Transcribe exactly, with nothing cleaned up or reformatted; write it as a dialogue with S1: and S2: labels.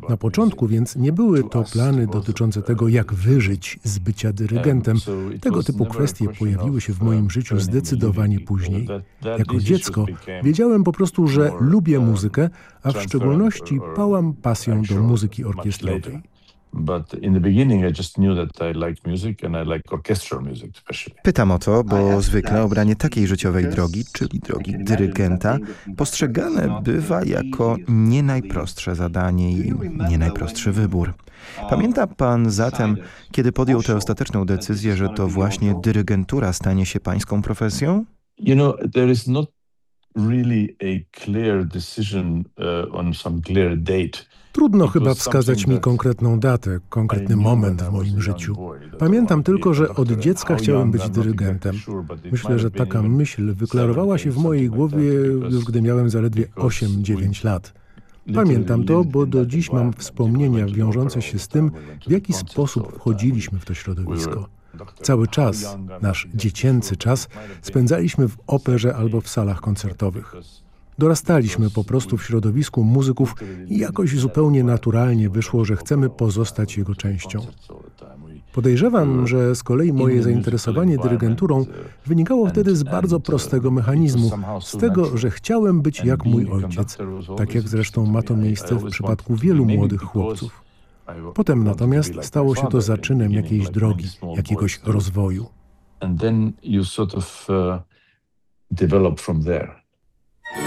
S1: Na początku więc nie były to plany dotyczące tego, jak wyżyć z bycia dyrygentem. Tego typu kwestie pojawiły się w moim życiu zdecydowanie później. Jako dziecko wiedziałem po prostu, że lubię muzykę, a w szczególności pałam pasją do muzyki orkiestrowej.
S2: Pytam o to, bo zwykle obranie takiej życiowej drogi, czyli drogi dyrygenta, postrzegane bywa jako nie najprostsze zadanie i nie najprostszy wybór. Pamięta pan zatem, kiedy podjął tę ostateczną decyzję, że to właśnie dyrygentura stanie się pańską profesją?
S3: You know, there is not really a clear decision uh, on some clear date.
S1: Trudno chyba wskazać mi konkretną datę, konkretny moment w moim życiu. Pamiętam tylko, że od dziecka chciałem być dyrygentem. Myślę, że taka myśl wyklarowała się w mojej głowie już gdy miałem zaledwie osiem dziewięć lat. Pamiętam to, bo do dziś mam wspomnienia wiążące się z tym, w jaki sposób wchodziliśmy w to środowisko. Cały czas, nasz dziecięcy czas, spędzaliśmy w operze albo w salach koncertowych. Dorastaliśmy po prostu w środowisku muzyków i jakoś zupełnie naturalnie wyszło, że chcemy pozostać jego częścią. Podejrzewam, że z kolei moje zainteresowanie dyrygenturą wynikało wtedy z bardzo prostego mechanizmu, z tego, że chciałem być jak mój ojciec, tak jak zresztą ma to miejsce w przypadku wielu młodych chłopców. Potem natomiast stało się to zaczynem jakiejś drogi, jakiegoś rozwoju.
S3: And then you sort of uh, develop from there.